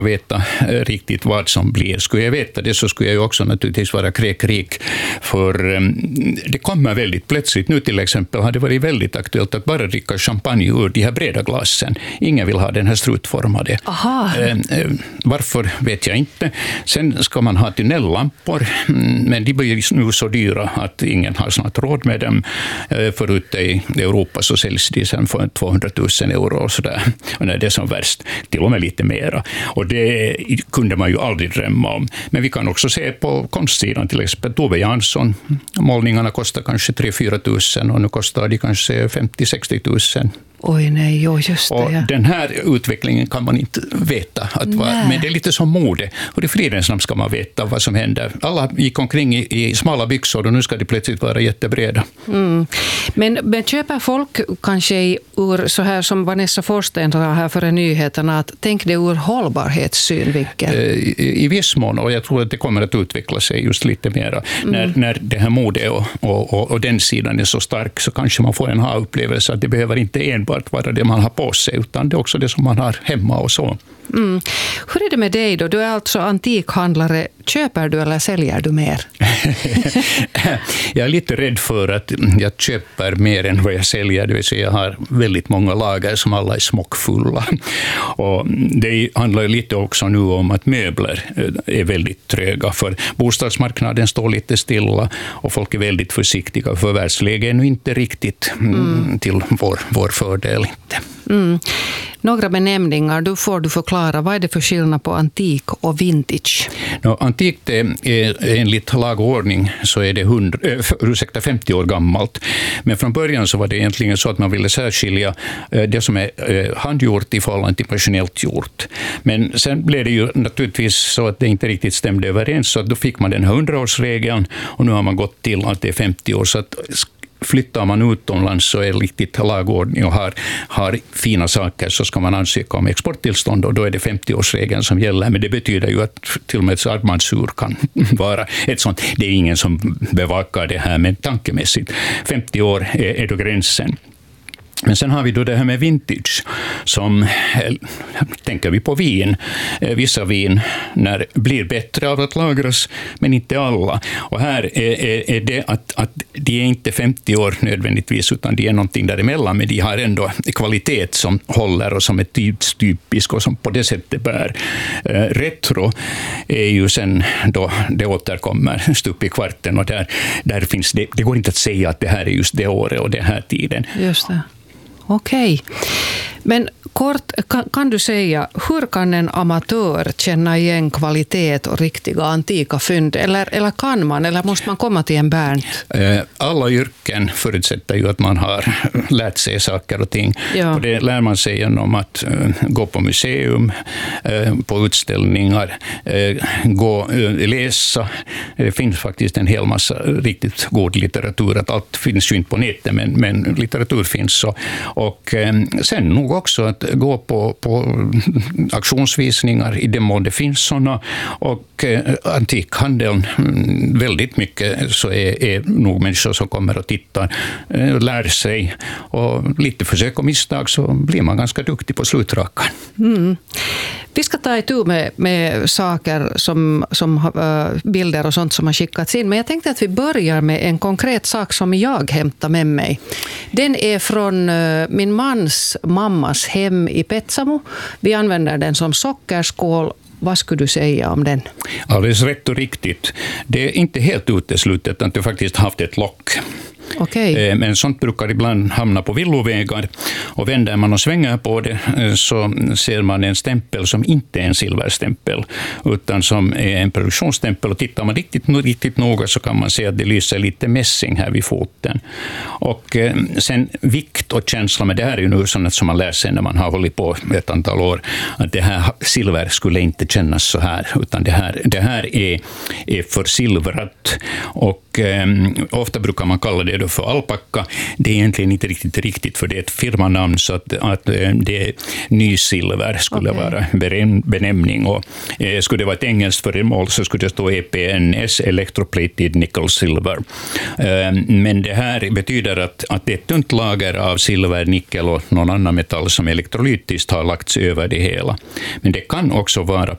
veta riktigt vad som blir. Skulle jag veta det så skulle jag ju också naturligtvis vara kräkrik, för det kommer väldigt plötsligt. Nu till exempel har det varit väldigt aktuellt att bara dricka champagne ur de här breda glasen. Ingen vill ha den här strutformade. Varför vet jag inte. Sen ska man ha tunnelllampor, men de blir nu så dyra att ingen har snart råd med dem. Förut i Europa så säljs de sen för 200 000 euro och sådär. Och när det är som värst, till och med lite mera. Och det kunde man ju aldrig drömma om. Men vi kan också se på konstsidan, till exempel Tove Jansson. Målningarna kostar kanske 3-4 000 och nu kostar de kanske 50-60 000. Oj nej, just det. Och den här utvecklingen kan man inte veta. Men det är lite som mode. Och i fridens namn ska man veta vad som händer. Alla gick omkring i smala byxor och nu ska de plötsligt vara jättebreda. Men köper folk kanske ur så här som Vanessa Forsten har här för nyheterna, att tänk det ur hållbarhetssynvinkel? I viss mån, och jag tror att det kommer att utveckla sig just lite mera. När det här mode och den sidan är så stark, så kanske man får en ha-upplevelse att det behöver inte enbart vara det man har på sig, utan det är också det som man har hemma och så. Hur är det med dig då? Du är alltså antikhandlare. Köper du eller säljer du mer? Jag är lite rädd för att jag köper mer än vad jag säljer. Det vill säga jag har väldigt många lager som alla är smockfulla. Och det handlar lite också nu om att möbler är väldigt tröga, för bostadsmarknaden står lite stilla och folk är väldigt försiktiga. För världsläget är nu inte riktigt till vår fördel. Några benämningar, då får du förklara. Vad är det för skillnad på antik och vintage? Antikt är enligt lag och ordning så är det 50 år gammalt. Men från början så var det egentligen så att man ville särskilja det som är handgjort i förhållande till maskinellt gjort. Men sen blev det ju naturligtvis så att det inte riktigt stämde överens, så att då fick man den här 100-årsregeln och nu har man gått till att det är 50 år. Så att flyttar man utomlands så är riktigt lagordning och har fina saker, så ska man ansöka om exporttillstånd och då är det 50-årsregeln som gäller. Men det betyder ju att till och med ett armbandsur kan vara ett sånt. Det är ingen som bevakar det här, men tankemässigt 50 år är då gränsen. Men sen har vi då det här med vintage, som tänker vi på vin. Vissa vin blir bättre av att lagras, men inte alla. Och här är det att de är inte 50 år nödvändigtvis, utan de är någonting däremellan, men de har ändå kvalitet som håller och som är typisk och som på det sättet bär. Retro är ju sen då det återkommer stup i kvarten, och där finns det går inte att säga att det här är just det året och den här tiden. Just det. Okej. Men kort, kan du säga, hur kan en amatör känna igen kvalitet och riktiga antika fynd? Eller kan man, eller måste man komma till en Bernt? Alla yrken förutsätter ju att man har lärt sig saker och ting. Ja. Och det lär man sig genom att gå på museum, på utställningar, läsa. Det finns faktiskt en hel massa riktigt god litteratur. Att allt finns ju inte på nätet, men litteratur finns så. Och sen nog också att gå på auktionsvisningar i den mån det finns sådana, och antikhandeln väldigt mycket så är nog människor som kommer och tittar, lär sig, och lite försök och misstag så blir man ganska duktig på slutrakan. Vi ska ta itu med saker som bilder och sånt som har skickats in, men jag tänkte att vi börjar med en konkret sak som jag hämtar med mig. Den är från min mans mammas hem i Petsamo. Vi använder den som sockerskål. Vad skulle du säga om den? Alldeles rätt och riktigt. Det är inte helt uteslutet att du faktiskt haft ett lock. Okay. Men sånt brukar ibland hamna på villovägar, och vänder man och svänger på det så ser man en stämpel som inte är en silverstämpel utan som är en produktionsstämpel, och tittar man riktigt noga så kan man se att det lyser lite mässing här vid foten. Och sen vikt och känsla, men det här är ju nu sånt som man lär sig när man har hållit på ett antal år, att det här silver skulle inte kännas så här, utan det här är försilvrat, och ofta brukar man kalla det för alpacka. Det är egentligen inte riktigt för det är ett firmanamn, så att det är nysilver skulle vara benämning, och skulle det vara ett engelskt föremål så skulle det stå EPNS, Electroplated Nickel Silver. Men det här betyder att det är ett tunt lager av silver, nickel och någon annan metall som elektrolytiskt har lagts över det hela. Men det kan också vara